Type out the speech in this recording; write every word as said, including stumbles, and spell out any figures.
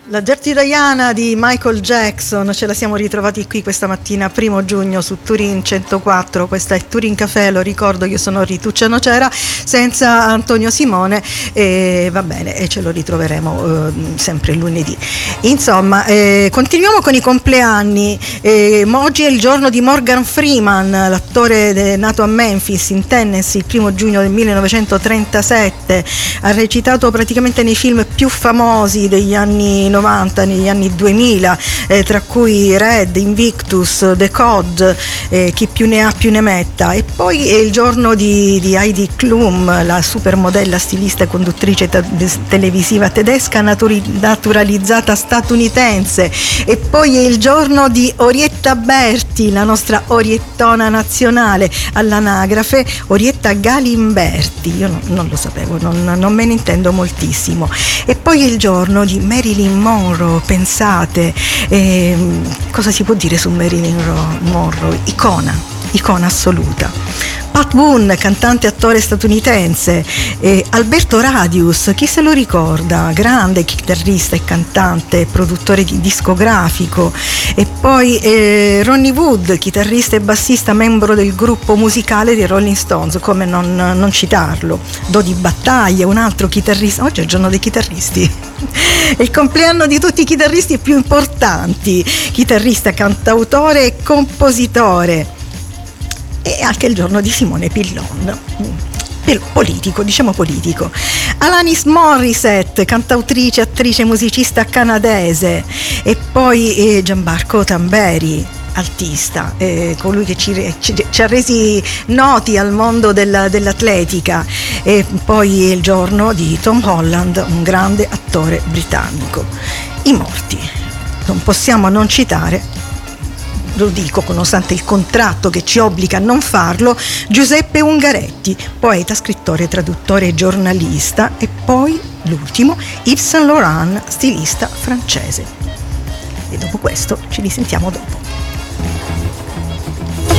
La Dirty Diana di Michael Jackson, ce la siamo ritrovati qui questa mattina, primo giugno, su Turin centoquattro. Questa è Turin Café, lo ricordo, io sono Rituccia Nocera senza Antonio Simone, e va bene, e ce lo ritroveremo eh, sempre lunedì. Insomma, eh, continuiamo con i compleanni. Eh, oggi è il giorno di Morgan Freeman, l'attore de, nato a Memphis in Tennessee il primo giugno del millenovecentotrentasette. Ha recitato praticamente nei film più famosi degli anni novanta, negli anni duemila, eh, tra cui Red, Invictus, The Cod, eh, chi più ne ha più ne metta. E poi è il giorno di, di Heidi Klum, la supermodella, stilista e conduttrice te- televisiva tedesca naturi- naturalizzata statunitense. E poi è il giorno di Orietta Berti, la nostra oriettona nazionale, all'anagrafe Orietta Galimberti. Io no, non lo sapevo, non, non me ne intendo moltissimo. E poi è il giorno di Marilyn Monroe, pensate, eh, cosa si può dire su Marilyn Monroe? Icona, icona assoluta. Pat Boone, cantante e attore statunitense. eh, Alberto Radius, chi se lo ricorda? Grande chitarrista e cantante, produttore di discografico. E poi eh, Ronnie Wood, chitarrista e bassista, membro del gruppo musicale dei Rolling Stones, come non, non citarlo. Dodi Battaglia, un altro chitarrista. Oggi è il giorno dei chitarristi. È il compleanno di tutti i chitarristi più importanti, chitarrista, cantautore e compositore. E anche il giorno di Simone Pillon, politico, diciamo politico. Alanis Morissette, cantautrice, attrice, musicista canadese. E poi eh, Gianmarco Tamberi, artista, eh, colui che ci, ci, ci ha resi noti al mondo della, dell'atletica. E poi è il giorno di Tom Holland, un grande attore britannico. I morti non possiamo non citare, lo dico nonostante il contratto che ci obbliga a non farlo, Giuseppe Ungaretti, poeta, scrittore, traduttore e giornalista. E poi l'ultimo, Yves Saint Laurent, stilista francese. E dopo questo ci risentiamo dopo.